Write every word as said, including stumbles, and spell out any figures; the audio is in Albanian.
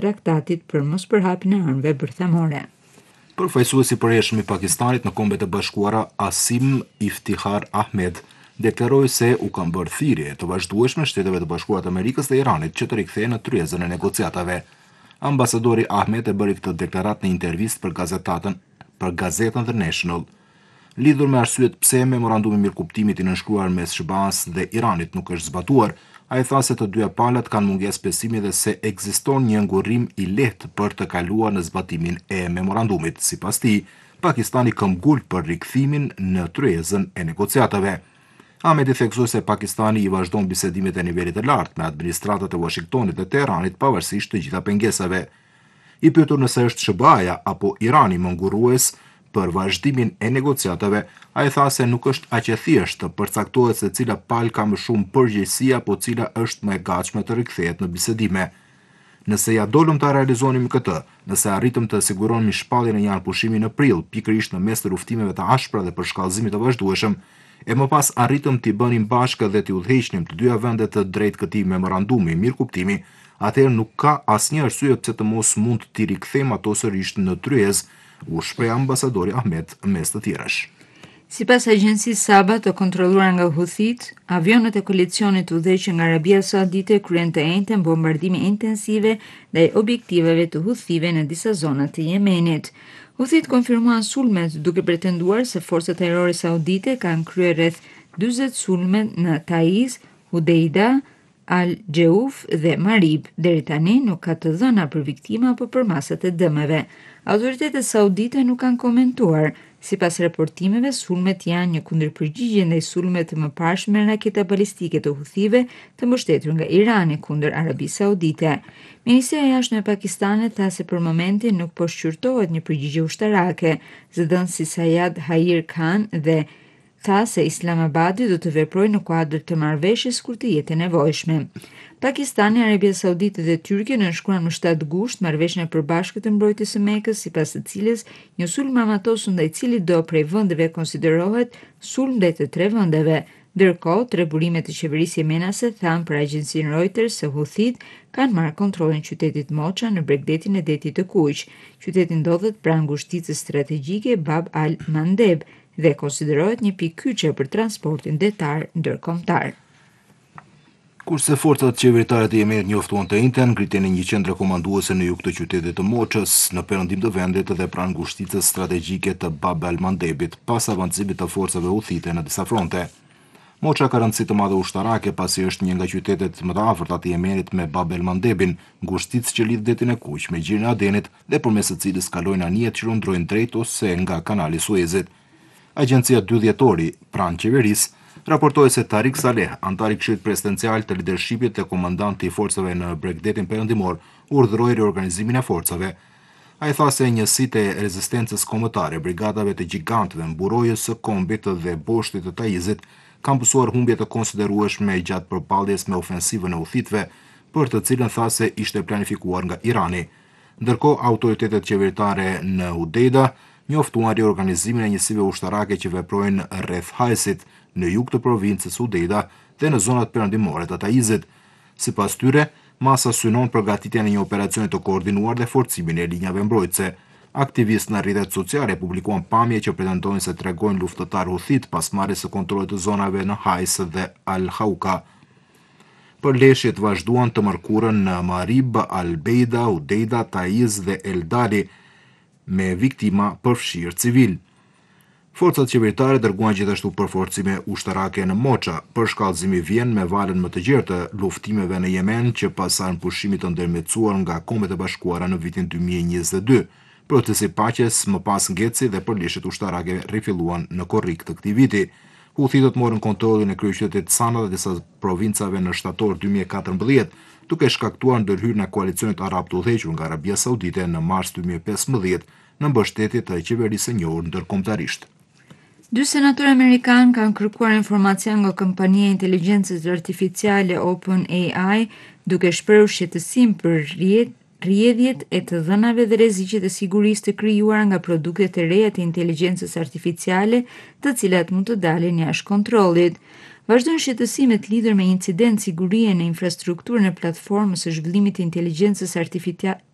traktatit për mospërhapjen e anëve bërthamore. Përfaqësuesi i përhershëm i Pakistanit në Kombet e Bashkuara Asim Iftihar Ahmed deklaroi se u kanë bërë thirrje të vazhdueshme Shteteve të Bashkuara të Amerikës dhe Iranit që të rikthehen në tryezën e negociatave. Ambasadori Ahmed e bëri këtë deklaratë në intervistë për gazetatën për gazetën The National. Lidhur me arsyet pse memorandumi mirëkuptimit i nënshkruar mes S B A-s dhe Iranit nuk është zbatuar, ai tha se të dyja palët kanë mungesë besimi dhe se ekziston një ngurrim i lehtë për të kaluar në zbatimin e memorandumit. Sipas tij, Pakistani këmbgul për rikthimin në tryezën e negociatave. Ahmedi theksoi se Pakistani i vazhdon bisedimet e nivelit të lartë me administratat e Washingtonit dhe Teheranit pavarësisht të gjitha pengesave. I pyetur nëse është S B A-ja apo Irani më ngurrues për vazhdimin e negociatave, ai tha se nuk është aq e thjeshtë të përcaktohet se cila palë ka më shumë përgjegjësi apo cila është më e gatshme të rikthehet në bisedime. Nëse ja dolëm ta realizonim këtë, nëse arritëm të siguronim shpalljen e një anëpushimi në prill, pikërisht në mes të luftimeve të ashpra dhe përshkallëzimit të vazhdueshëm, e më pas arritëm t'i bënim bashkë dhe t'i udhëheqnim të dyja vendet të drejt këtij memorandumi mirëkuptimi, atëherë nuk ka asnjë arsye pse të mos mund t'i rikthejmë ato sërish në tryezë, u shpreh ambasadori Ahmed mes të tjerash. Sipas agjencisë Saba të kontrolluar nga Huthit, avionet e koalicionit udhëhequr nga Arabia Saudite kryen të njëjtën bombardime intensive ndaj objektiveve të Huthive në disa zona të Yemenit. Huthit konfirmuan sulmet duke pretenduar se forcat ajrore saudite kanë kryer rreth dyzet sulme në Taiz, Hudeida, Al-Jeuf dhe Marib. Deri tani nuk ka të dhëna për viktima apo për masat e dëmeve. Autoritetet saudite nuk kanë komentuar. Sipas raportimeve, sulmet janë një kundërpërgjigje ndaj sulmeve të mëparshme me raketa balistike të Huthive të mbështetur nga Irani kundër Arabisë Saudite. Ministria e Jashtme e Pakistanit tha se për momentin nuk po shqyrtohet një përgjigje ushtarake. Zëdhënësi Sayad Hair Khan dhe tha se Islamabadi do të veprojë në kuadër të marrëveshjes kur të jetë e nevojshme. Pakistani, Arabia Saudite dhe Tyrkia nënshkruan më shtatë gusht marrëveshjen e përbashkët të mbrojtjes së Mekës, sipas të cilës një sulm armatosur ndaj cilit do prej vendeve konsiderohet sulm ndaj të tre vendeve. Ndërkohë, tre burime të qeverisë jemenase thanë për agjencinë Reuters se Huthit kanë marrë kontrollin e qytetit Mocha në bregdetin e detit të Kuq. Qyteti ndodhet pranë ngushticës strategjike Bab al-Mandeb dhe konsiderohet një pikë kyçe për transportin detar ndërkombëtar. Kurse forcat qeveritare të Yemenit njoftuan të njëjtën ngritjen e një qendre komanduese në jug të qytetit të Mochës, në perëndim të vendit dhe pranë ngushticës strategjike të Bab al-Mandebit, pas avancimit të forcave huthite në disa fronte. Mocha ka rëndësi të madhe ushtarake pasi është një nga qytetet më të afërta të Yemenit me Bab el-Mandebin, ngushticë që lidh detin e Kuq me gjirin e Adenit dhe përmes së cilës kalojnë anijet që lundrojnë drejt ose nga kanali Suezit. Agjencia dy dhjetori pranë qeverisë raportoi se Tariq Saleh, antar i Këshillit Presidencial të lidershipit dhe komandanti i forcave në bregdetin perëndimor, urdhëroi riorganizimin e forcave. Ai tha se njësitë e rezistencës kombëtare, brigadave të gjigantëve, mburojës së kombit dhe boshtit të Taizit kanë pësuar humbje të konsiderueshme gjatë përpalljes me ofensivën e Huthitëve, për të cilën tha se ishte planifikuar nga Irani. Ndërkohë, autoritetet qeveritare në Hudeida njoftuan riorganizimin e njësive ushtarake që veprojnë rreth Hajsit, në jug të provincës Hudeida dhe në zonat perëndimore të Taizit. Sipas tyre, masa synon përgatitjen e një operacioni të koordinuar dhe forcimin e linjave mbrojtëse. Aktivistë në rrjetet sociale publikuan pamje që pretendojnë se tregojnë luftëtar huthit pas marrjes së kontrollit të zonave në Hajs dhe Al-Hauka. Përleshjet vazhduan të mërkurën në Marib, Al-Beida, Hudeida, Taiz dhe Eldali, me viktima përfshirë civil. Forcat qeveritare dërguan gjithashtu përforcime ushtarake në Mocha. Përshkallëzimi vjen me valën më të gjerë të luftimeve në Yemen që pas anëpushimit të ndërmjetësuar nga Kombet e Bashkuara në vitin dy mijë e njëzet e dy. Procesi paqes më pas ngeci dhe përleshjet ushtarake rifilluan në korrik të këtij viti. Huthitët morën kontrollin e kryeqytetit Sana dhe disa provincave në shtator dy mijë e katërmbëdhjetë, duke shkaktuar ndërhyrjen e koalicionit arab të udhëhequr nga Arabia Saudite në mars dy mijë e pesëmbëdhjetë në mbështetje të qeverisë së njohur ndërkombëtarisht. Dy senatorë amerikanë kanë kërkuar informacion nga kompania e inteligjencës artificiale OpenAI, duke shprehur shqetësim për rrjedhjet e të dhënave dhe rreziqet e sigurisë të krijuara nga produktet e reja të inteligjencës artificiale, të cilat mund të dalin jashtë kontrollit. Vazhdojnë shqetësimet lidhur me incident sigurie në infrastrukturën e platformës së zhvillimit të inteligjencës artificiale